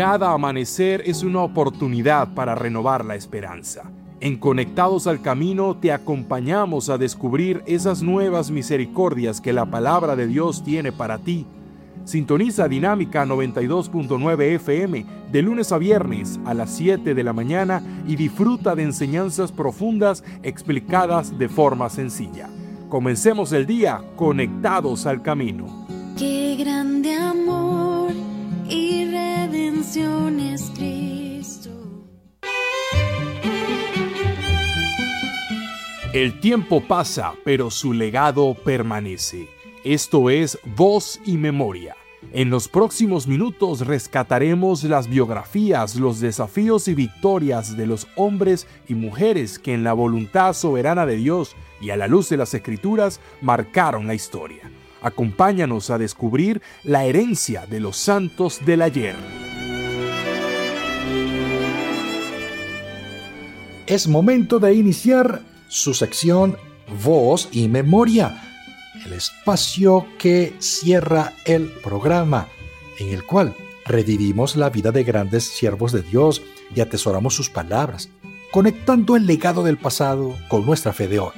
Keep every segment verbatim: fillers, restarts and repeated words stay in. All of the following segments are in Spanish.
Cada amanecer es una oportunidad para renovar la esperanza. En Conectados al Camino te acompañamos a descubrir esas nuevas misericordias que la palabra de Dios tiene para ti. Sintoniza Dinámica noventa y dos punto nueve F M de lunes a viernes a las siete de la mañana y disfruta de enseñanzas profundas explicadas de forma sencilla. Comencemos el día conectados al camino. Qué grande amor y redención es Cristo. El tiempo pasa, pero su legado permanece. Esto es Voz y Memoria. En los próximos minutos rescataremos las biografías, los desafíos y victorias de los hombres y mujeres que en la voluntad soberana de Dios y a la luz de las Escrituras marcaron la historia. Acompáñanos a descubrir la herencia de los santos del ayer. Es momento de iniciar su sección Voz y Memoria, el espacio que cierra el programa, en el cual revivimos la vida de grandes siervos de Dios y atesoramos sus palabras, conectando el legado del pasado con nuestra fe de hoy.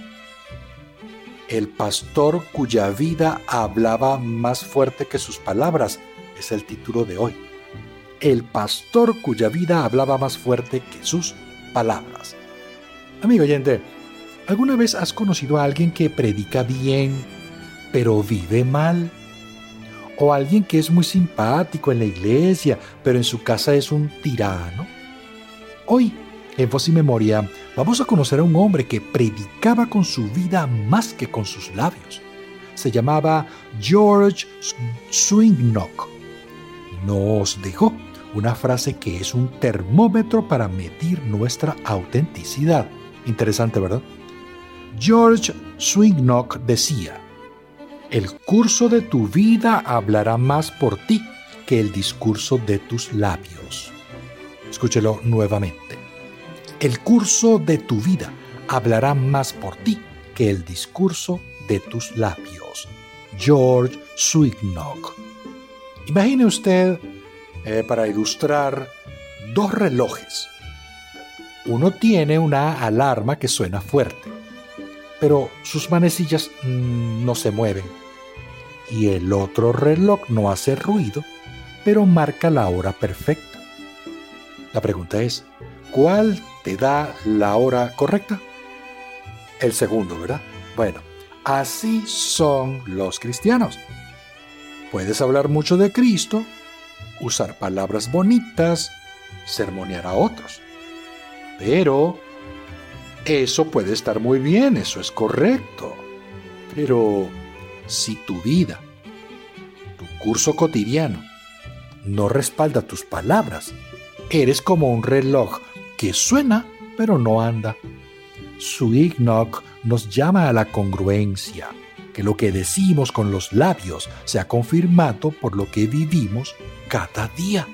El pastor cuya vida hablaba más fuerte que sus palabras es el título de hoy. El pastor cuya vida hablaba más fuerte que sus palabras. Amigo oyente, ¿alguna vez has conocido a alguien que predica bien, pero vive mal? ¿O alguien que es muy simpático en la iglesia, pero en su casa es un tirano? Hoy, en Voz y Memoria, vamos a conocer a un hombre que predicaba con su vida más que con sus labios. Se llamaba George Swinnock. Nos dejó una frase que es un termómetro para medir nuestra autenticidad. Interesante, ¿verdad? George Swinnock decía: el curso de tu vida hablará más por ti que el discurso de tus labios. Escúchelo nuevamente. El curso de tu vida hablará más por ti que el discurso de tus labios. George Swinnock. Imagine usted, eh, para ilustrar, dos relojes. Uno tiene una alarma que suena fuerte, pero sus manecillas mmm, no se mueven. Y el otro reloj no hace ruido, pero marca la hora perfecta. La pregunta es, ¿cuál te da la hora correcta? El segundo, ¿verdad? Bueno, así son los cristianos. Puedes hablar mucho de Cristo, usar palabras bonitas, sermonear a otros. Pero eso puede estar muy bien, eso es correcto. Pero si tu vida, tu curso cotidiano, no respalda tus palabras, eres como un reloj que suena pero no anda. Swinnock nos llama a la congruencia, que lo que decimos con los labios sea confirmado por lo que vivimos cada día.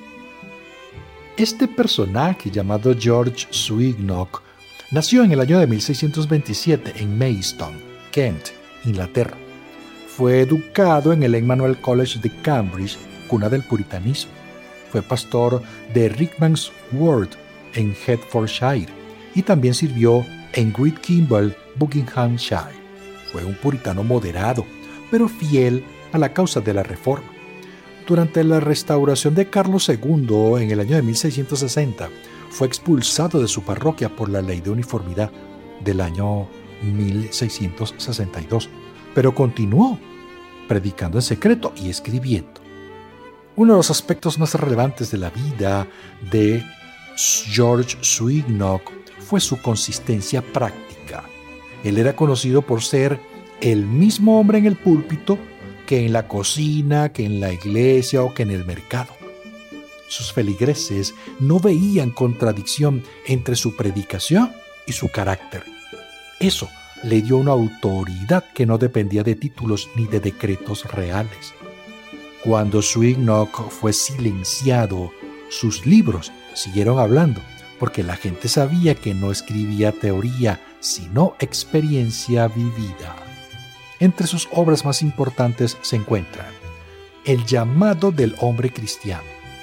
Este personaje llamado George Swinnock nació en el año de mil seiscientos veintisiete en Maidstone, Kent, Inglaterra. Fue educado en el Emmanuel College de Cambridge, cuna del puritanismo. Fue pastor de Rickman's Wood en Hertfordshire y también sirvió en Great Kimble, Buckinghamshire. Fue un puritano moderado, pero fiel a la causa de la Reforma. Durante la restauración de Carlos segundo en el año de mil seiscientos sesenta, fue expulsado de su parroquia por la ley de uniformidad del año mil seiscientos sesenta y dos, pero continuó predicando en secreto y escribiendo. Uno de los aspectos más relevantes de la vida de George Swinnock fue su consistencia práctica. Él era conocido por ser el mismo hombre en el púlpito que en la cocina, que en la iglesia o que en el mercado. Sus feligreses no veían contradicción entre su predicación y su carácter. Eso le dio una autoridad que no dependía de títulos ni de decretos reales. Cuando Swinnock fue silenciado, sus libros siguieron hablando, porque la gente sabía que no escribía teoría, sino experiencia vivida. Entre sus obras más importantes se encuentran El llamado del hombre cristiano,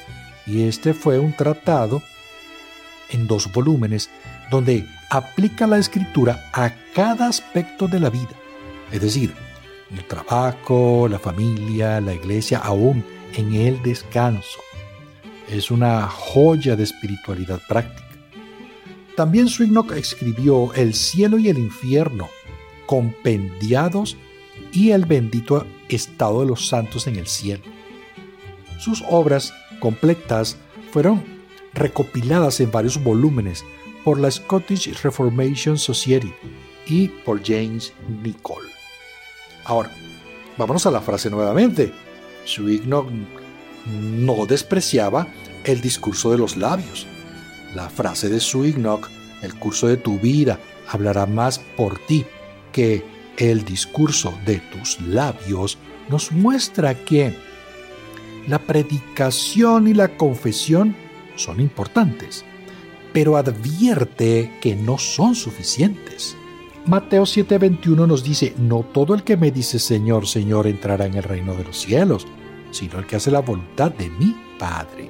y este fue un tratado en dos volúmenes donde aplica la escritura a cada aspecto de la vida, es decir, el trabajo, la familia, la iglesia, aún en el descanso. Es una joya de espiritualidad práctica. También Zwicknock escribió El cielo y el infierno, compendiados, y El bendito estado de los santos en el cielo. Sus obras completas fueron recopiladas en varios volúmenes por la Scottish Reformation Society y por James Nichol. Ahora, vámonos a la frase nuevamente. Zwicknock no despreciaba el discurso de los labios. La frase de Zwicknock, el curso de tu vida hablará más por ti que el discurso de tus labios, nos muestra que la predicación y la confesión son importantes, pero advierte que no son suficientes. Mateo siete veintiuno nos dice, no todo el que me dice Señor, Señor entrará en el reino de los cielos, sino el que hace la voluntad de mi Padre.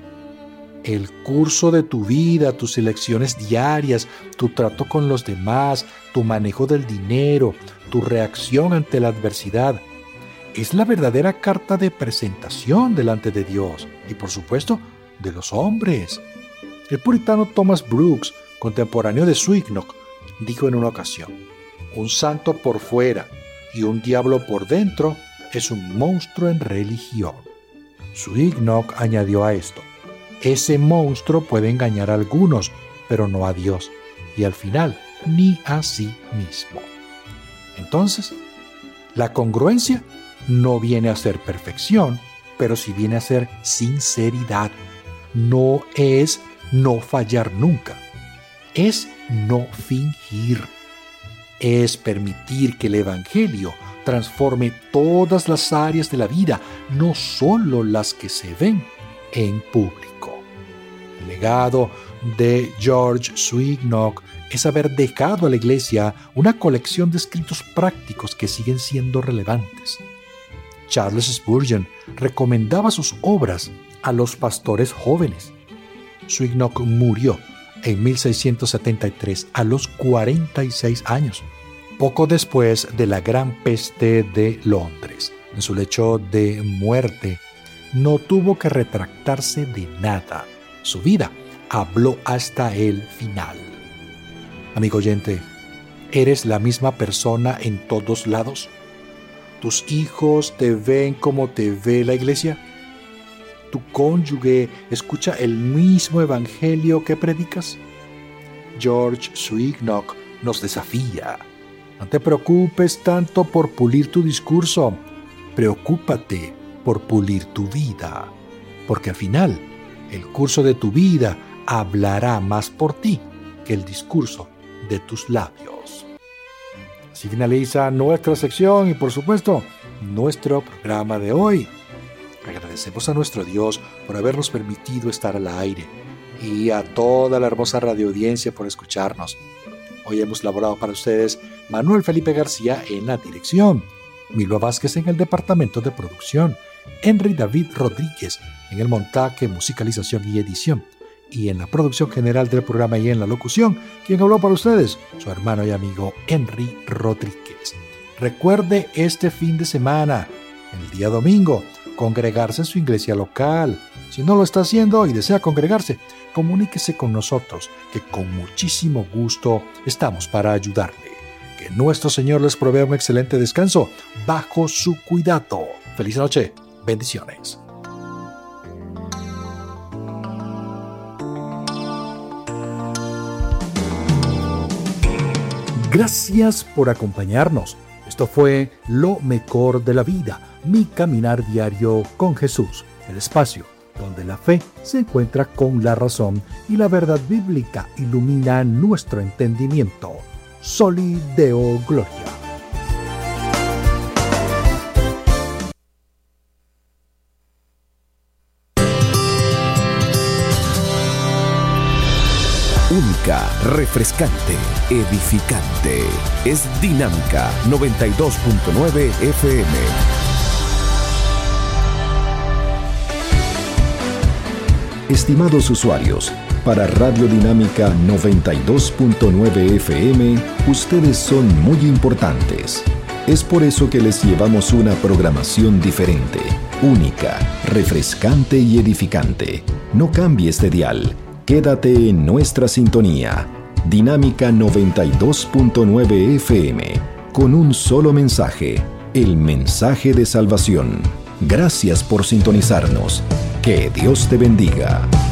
El curso de tu vida, tus elecciones diarias, tu trato con los demás, tu manejo del dinero, tu reacción ante la adversidad, es la verdadera carta de presentación delante de Dios y, por supuesto, de los hombres. El puritano Thomas Brooks, contemporáneo de Zwicknock, dijo en una ocasión, un santo por fuera y un diablo por dentro es un monstruo en religión. Zwicknock añadió a esto, ese monstruo puede engañar a algunos, pero no a Dios, y al final ni a sí mismo. Entonces, la congruencia no viene a ser perfección, pero sí viene a ser sinceridad. No es no fallar nunca. Es no fingir. Es permitir que el Evangelio transforme todas las áreas de la vida, no solo las que se ven en público. El legado de George Zwicknock es haber dejado a la Iglesia una colección de escritos prácticos que siguen siendo relevantes. Charles Spurgeon recomendaba sus obras a los pastores jóvenes. Zwicknock murió en mil seiscientos setenta y tres a los cuarenta y seis años, poco después de la Gran Peste de Londres. En su lecho de muerte, no tuvo que retractarse de nada. Su vida habló hasta el final. Amigo oyente, ¿eres la misma persona en todos lados? ¿Tus hijos te ven como te ve la iglesia? ¿Tu cónyuge escucha el mismo evangelio que predicas? George Zwicknock nos desafía. No te preocupes tanto por pulir tu discurso, preocúpate por pulir tu vida, porque al final el curso de tu vida hablará más por ti que el discurso de tus labios. Así finaliza nuestra sección y, por supuesto, nuestro programa de hoy. Agradecemos a nuestro Dios por habernos permitido estar al aire y a toda la hermosa radioaudiencia por escucharnos. Hoy hemos laborado para ustedes Manuel Felipe García en la dirección, Milo Vázquez en el departamento de producción, Henry David Rodríguez en el montaje, musicalización y edición, y en la producción general del programa y en la locución, quien habló para ustedes, su hermano y amigo Henry Rodríguez. Recuerde este fin de semana, el día domingo, congregarse en su iglesia local. Si no lo está haciendo y desea congregarse, comuníquese con nosotros, que con muchísimo gusto estamos para ayudarle. Que nuestro Señor les provea un excelente descanso bajo su cuidado. Feliz noche. Bendiciones. Gracias por acompañarnos. Esto fue Lo Mejor de la Vida, mi caminar diario con Jesús, el espacio donde la fe se encuentra con la razón y la verdad bíblica ilumina nuestro entendimiento. Soli Deo Gloria. Única, refrescante, edificante. Es Dinámica noventa y dos punto nueve F M. Estimados usuarios, para Radio Dinámica noventa y dos punto nueve F M, ustedes son muy importantes. Es por eso que les llevamos una programación diferente, única, refrescante y edificante. No cambies de dial, quédate en nuestra sintonía. Dinámica noventa y dos punto nueve F M, con un solo mensaje, el mensaje de salvación. Gracias por sintonizarnos. Que Dios te bendiga.